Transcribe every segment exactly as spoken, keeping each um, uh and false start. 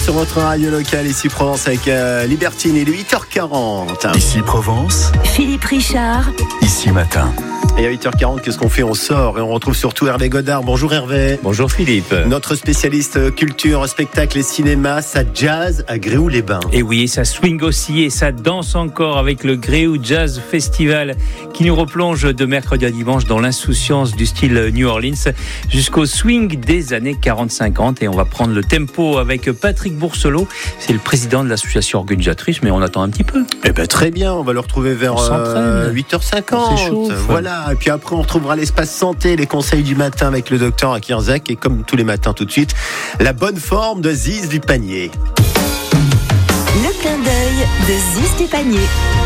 sur votre radio locale, ici Provence, avec euh, Libertine. Il est huit heures quarante. Ici Provence, Philippe Richard. Ici Matin. Et à huit heures quarante, qu'est-ce qu'on fait? On sort et on retrouve surtout Hervé Godard. Bonjour Hervé. Bonjour Philippe. Notre spécialiste culture, spectacle et cinéma, ça jazz à Gréoux-les-Bains. Et oui, ça swing aussi et ça danse encore avec le Gréoux Jazz Festival qui nous replonge de mercredi à dimanche dans l'insouciance du style New Orleans jusqu'au swing des années quarante cinquante. Et on va prendre le tempo avec Patrick Bourselot. C'est le président de l'association organisatrice, mais on attend un petit peu. Eh ben très bien, on va le retrouver vers euh, huit heures cinquante. C'est chaud. Voilà. Et puis après, on retrouvera l'espace santé, les conseils du matin avec le docteur Akierzak. Et comme tous les matins, tout de suite, la bonne forme de Ziz du panier. Le clin d'œil de Ziz du panier.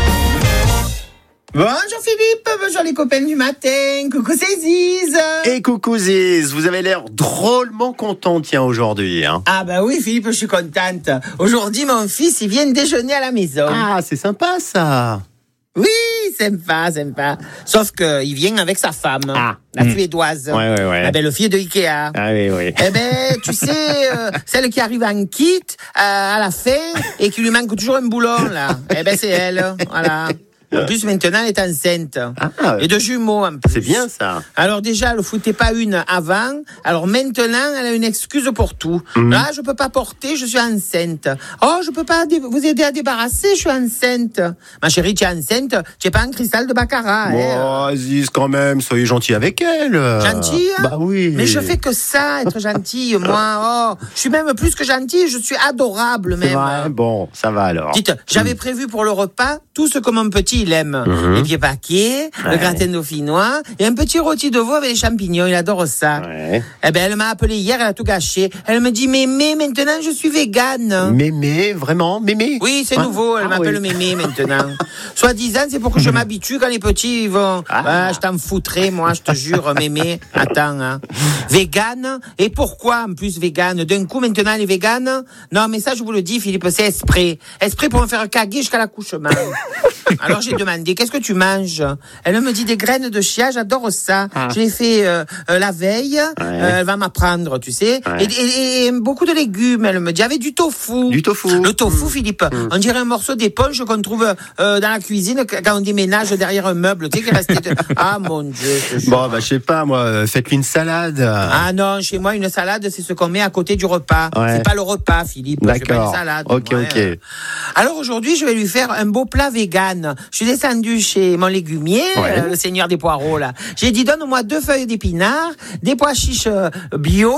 Bonjour Philippe, bonjour les copains du matin, coucou c'est Ziz. Et coucou Ziz, vous avez l'air drôlement content, tiens, aujourd'hui. Hein. Ah bah oui Philippe, je suis contente. Aujourd'hui mon fils, il vient déjeuner à la maison. Ah, c'est sympa ça. Oui, sympa, sympa. Sauf qu'il vient avec sa femme, ah. la mmh. suédoise, ouais, ouais, ouais. la belle-fille de Ikea. Ah oui, oui. Eh ben, tu sais, euh, celle qui arrive en kit euh, à la fin et qui lui manque toujours un boulon, là. Eh ben, c'est elle, voilà. En plus, maintenant, elle est enceinte. Ah, et de jumeaux, en plus. C'est bien, ça. Alors, déjà, elle ne foutait pas une avant. Alors, maintenant, elle a une excuse pour tout. Mmh. Là, je ne peux pas porter, je suis enceinte. Oh, je ne peux pas dé- vous aider à débarrasser, je suis enceinte. Ma chérie, tu es enceinte, tu n'es pas un cristal de baccarat. Bon, hein. Aziz, quand même, soyez gentil avec elle. Gentille? Bah oui. Mais je fais que ça, être gentille, moi. Oh, je suis même plus que gentille, je suis adorable, même. C'est vrai, bon, ça va alors. Dites, j'avais mmh. prévu pour le repas tout ce que mon petit il aime. Mmh. Les pieds paquets, ouais. le gratin dauphinois et un petit rôti de veau avec les champignons. Il adore ça. Ouais. Eh ben, elle m'a appelé hier, elle a tout gâché. Elle me dit, mémé, maintenant je suis végane. Mémé, vraiment? Mémé? Oui, c'est ah. nouveau. Elle ah, m'appelle oui. mémé maintenant. Soit disant, c'est pour que je m'habitue quand les petits ils vont. Ah. Ah, je t'en foutrais, moi, je te jure, mémé. Attends, hein. Végane. Et pourquoi, en plus, végane? D'un coup, maintenant, les véganes? Non, mais ça, je vous le dis, Philippe, c'est esprit. Esprit pour me faire caguer jusqu'à l'accouchement. Alors j'ai demandé, qu'est-ce que tu manges? Elle me dit des graines de chia, j'adore ça. Ah. Je l'ai fait euh, euh, la veille, ouais. euh, elle va m'apprendre, tu sais. Ouais. Et, et, et beaucoup de légumes, elle me dit, avec du tofu. Du tofu. Le tofu, mmh. Philippe, mmh. on dirait un morceau d'éponge qu'on trouve euh, dans la cuisine quand on déménage derrière un meuble, tu sais, qui est resté... De... Ah mon Dieu. Bon, bah je sais pas, moi, faites-lui une salade. Ah non, chez moi, une salade, c'est ce qu'on met à côté du repas. Ouais. C'est pas le repas, Philippe. D'accord. Je fais pas une salade. Ok, moi, ok. Euh... Alors aujourd'hui, je vais lui faire un beau plat vegan. Je suis descendue chez mon légumier, ouais. euh, le seigneur des poireaux, là. J'ai dit, donne-moi deux feuilles d'épinards, des pois chiches euh, bio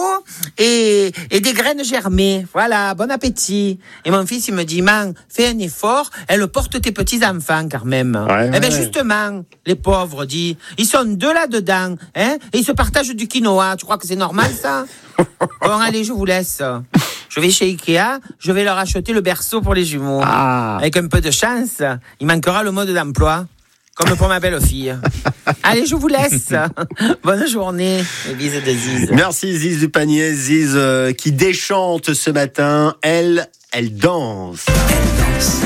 et, et des graines germées. Voilà, bon appétit. Et mon fils, il me dit, man, fais un effort, elle porte tes petits-enfants, quand même. Ouais, eh ben, ouais. justement, les pauvres, dit, ils sont deux là-dedans, hein, et ils se partagent du quinoa. Tu crois que c'est normal, ça? Bon, allez, je vous laisse. Je vais chez Ikea, je vais leur acheter le berceau pour les jumeaux. Ah. Avec un peu de chance, il manquera le mode d'emploi, comme pour ma belle-fille. Allez, je vous laisse. Bonne journée. Et bisous de Ziz. Merci Ziz du panier, Ziz euh, qui déchante ce matin. Elle, elle danse. Elle danse.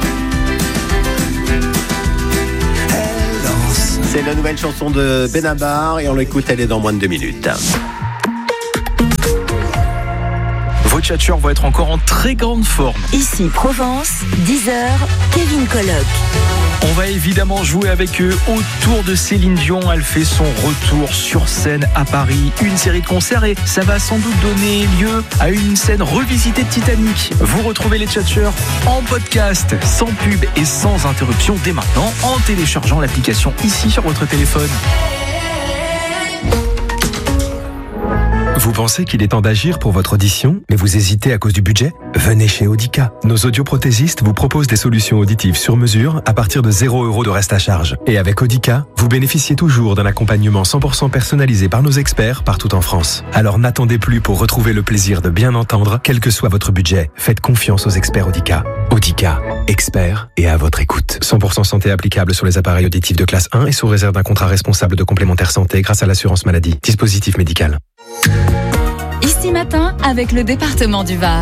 Elle danse. C'est la nouvelle chanson de Benabar et on l'écoute, elle est dans moins de deux minutes. Vos tchatcheurs vont être encore en très grande forme. Ici Provence, dix heures, Kevin Colloque. On va évidemment jouer avec eux autour de Céline Dion. Elle fait son retour sur scène à Paris. Une série de concerts et ça va sans doute donner lieu à une scène revisitée de Titanic. Vous retrouvez les tchatcheurs en podcast, sans pub et sans interruption dès maintenant en téléchargeant l'application ici sur votre téléphone. Vous pensez qu'il est temps d'agir pour votre audition, mais vous hésitez à cause du budget? Venez chez Audica. Nos audioprothésistes vous proposent des solutions auditives sur mesure à partir de zéro euros de reste à charge. Et avec Audica, vous bénéficiez toujours d'un accompagnement cent pour cent personnalisé par nos experts partout en France. Alors n'attendez plus pour retrouver le plaisir de bien entendre, quel que soit votre budget. Faites confiance aux experts Audica. Audica, experts et à votre écoute. cent pour cent santé applicable sur les appareils auditifs de classe un et sous réserve d'un contrat responsable de complémentaire santé grâce à l'assurance maladie. Dispositif médical. Ici Matin avec le département du Var.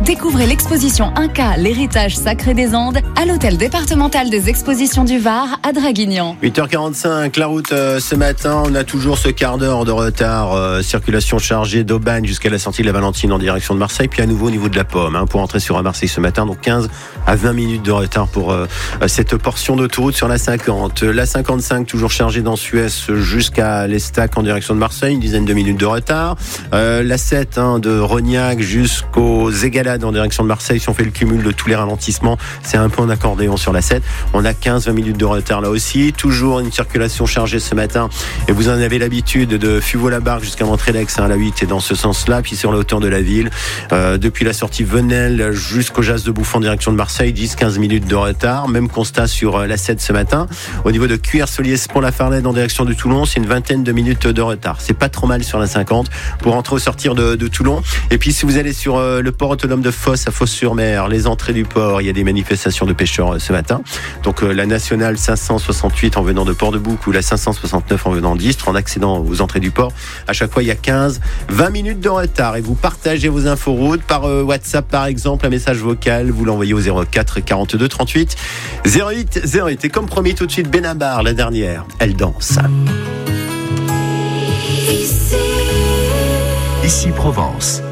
Découvrez l'exposition Inca, l'héritage sacré des Andes, à l'hôtel départemental des expositions du Var à Draguignan. huit heures quarante-cinq, la route euh, ce matin, on a toujours ce quart d'heure de retard, euh, circulation chargée d'Aubagne jusqu'à la sortie de la Valentine en direction de Marseille, puis à nouveau au niveau de la Pomme, hein, pour entrer sur Marseille ce matin, donc quinze à vingt minutes de retard pour euh, cette portion d'autoroute sur la cinquante. La cinquante-cinq toujours chargée dans Suez jusqu'à l'Estac en direction de Marseille, une dizaine de minutes de retard. Euh, la sept hein, de Rognac jusqu'aux Égalades en direction de Marseille, si on fait le cumul de tous les ralentissements, c'est un peu en accordéon sur la sept. On a quinze à vingt minutes de retard là aussi. Toujours une circulation chargée ce matin, et vous en avez l'habitude, de Fuveau-la-Barque jusqu'à Montrélex, hein, la huit est dans ce sens-là, puis sur la hauteur de la ville, euh, depuis la sortie Venelle jusqu'au Jas de Bouffon en direction de Marseille, dix à quinze minutes de retard. Même constat sur euh, la sept ce matin. Au niveau de Cuers-Soliès-Pont-la-Farnède en direction de Toulon, c'est une vingtaine de minutes de retard. C'est pas trop mal sur la cinquante pour entrer au sortir de, de Toulon. Et puis si vous allez sur euh, le port autonome de Fosse à Fosse-sur-Mer, les entrées du port, il y a des manifestations de pêcheurs euh, ce matin. Donc euh, la nationale cinq cent soixante-huit en venant de Port-de-Bouc ou la cinq cent soixante-neuf en venant d'Istres, en accédant aux entrées du port. À chaque fois, il y a quinze à vingt minutes de retard. Et vous partagez vos inforoutes par euh, WhatsApp par exemple, un message vocal, vous l'envoyez au zéro quatre quarante-deux trente-huit zéro huit zéro huit. Et comme promis, tout de suite Benabar, la dernière, elle danse. Ici, Ici Provence.